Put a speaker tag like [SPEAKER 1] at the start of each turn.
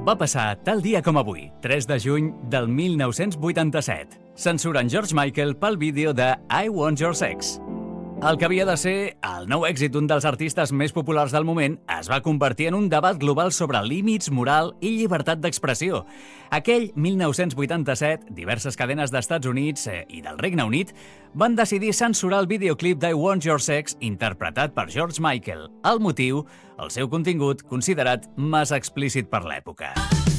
[SPEAKER 1] Va passar tal dia com avui, 3 de juny del 1987. Censuren George Michael pel vídeo de I Want Your Sex. El que havia de ser el nou èxit d'un dels artistes més populars del moment es va convertir en un debat global sobre límits, moral i llibertat d'expressió. Aquell 1987, diverses cadenes d'Estats Units i del Regne Unit van decidir censurar el videoclip d'I Want Your Sex interpretat per George Michael. El motiu, el seu contingut considerat massa explícit per l'època.